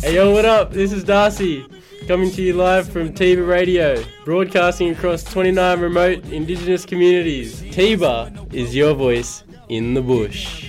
Hey yo, what up? This is Darcy, coming to you live from Tiba Radio, broadcasting across 29 remote Indigenous communities. Tiba is your voice in the bush.